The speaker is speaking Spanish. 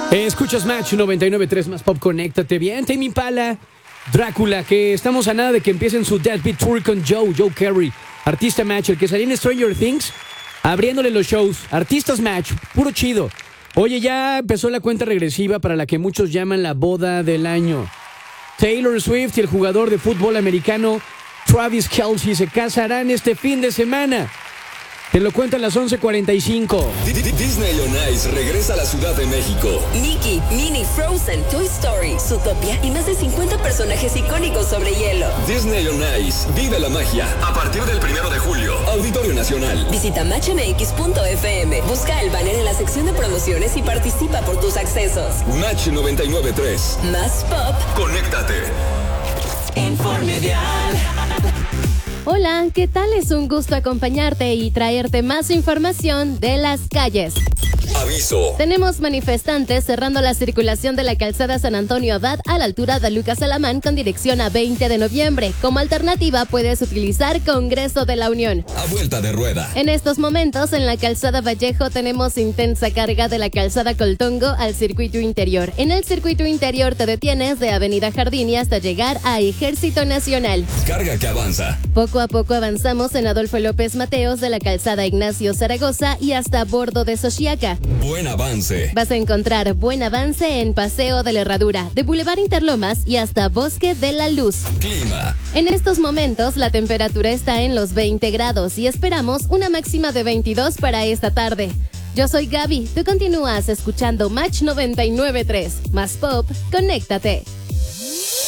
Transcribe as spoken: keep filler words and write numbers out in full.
Eh, escuchas Match noventa y nueve punto tres más Pop, conéctate bien. Tame Impala, Drácula, que estamos a nada de que empiecen su Deadbeat Tour con Joe, Joe Carey. Artista Match, el que salía en Stranger Things, abriéndole los shows. Artistas Match, puro chido. Oye, ya empezó la cuenta regresiva para la que muchos llaman la boda del año. Taylor Swift y el jugador de fútbol americano Travis Kelce se casarán este fin de semana. Te lo cuento a las once cuarenta y cinco. Disney on Ice regresa a la Ciudad de México. Mickey, Minnie, Frozen, Toy Story, Zootopia y más de cincuenta personajes icónicos sobre hielo. Disney on Ice, vive la magia. A partir del primero de julio, Auditorio Nacional. Visita match m x punto f m, busca el banner en la sección de promociones y participa por tus accesos. Match noventa y nueve punto tres. Más pop. Conéctate. Informe Vial. Hola, ¿qué tal? Es un gusto acompañarte y traerte más información de las calles. Aviso. Tenemos manifestantes cerrando la circulación de la calzada San Antonio Abad a la altura de Lucas Alamán con dirección a veinte de noviembre. Como alternativa puedes utilizar Congreso de la Unión. A vuelta de rueda. En estos momentos en la calzada Vallejo tenemos intensa carga de la calzada Coltongo al circuito interior. En el circuito interior te detienes de Avenida Jardín hasta llegar a Ejército Nacional. Carga que avanza. Poco a poco avanzamos en Adolfo López Mateos de la calzada Ignacio Zaragoza y hasta Bordo de Xochiaca. Buen avance. Vas a encontrar buen avance en Paseo de la Herradura, de Boulevard Interlomas y hasta Bosque de la Luz. Clima. En estos momentos la temperatura está en los veinte grados y esperamos una máxima de veintidós para esta tarde. Yo soy Gaby, tú continúas escuchando Match noventa y nueve punto tres. Más pop, conéctate.